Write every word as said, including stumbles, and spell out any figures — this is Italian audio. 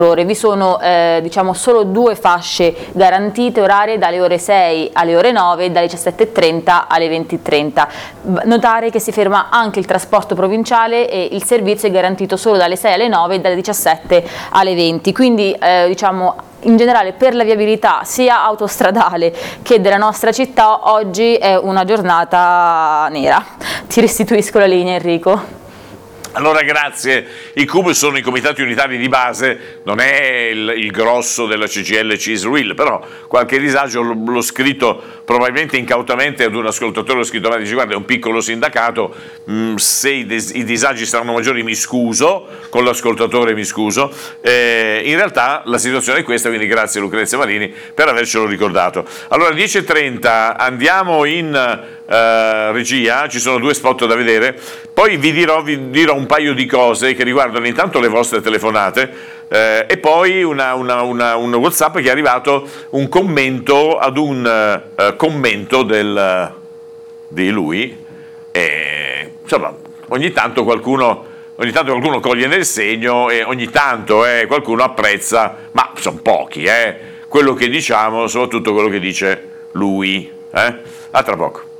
Vi sono eh, diciamo solo due fasce garantite orarie dalle ore sei alle ore nove e dalle diciassette e trenta alle venti e trenta. Notare che si ferma anche il trasporto provinciale e il servizio è garantito solo dalle sei alle nove e dalle diciassette alle venti, quindi eh, diciamo in generale per la viabilità sia autostradale che della nostra città oggi è una giornata nera. Ti restituisco la linea, Enrico. Allora grazie, i C U B sono i comitati unitari di base, non è il, il grosso della C G I L C I S R U I L, però qualche disagio l'ho scritto probabilmente incautamente ad un ascoltatore, l'ho scritto, ma dice guarda è un piccolo sindacato, mh, se i, des, i disagi saranno maggiori mi scuso, con l'ascoltatore mi scuso, eh, in realtà la situazione è questa, quindi grazie Lucrezia Marini per avercelo ricordato. Allora dieci e trenta andiamo in... Uh, regia, ci sono due spot da vedere, poi vi dirò, vi dirò un paio di cose che riguardano intanto le vostre telefonate eh, e poi una, una, una, un WhatsApp che è arrivato, un commento ad un uh, commento del, di lui e insomma ogni tanto qualcuno ogni tanto qualcuno coglie nel segno e ogni tanto eh, qualcuno apprezza, ma sono pochi eh, quello che diciamo, soprattutto quello che dice lui. eh? A tra poco.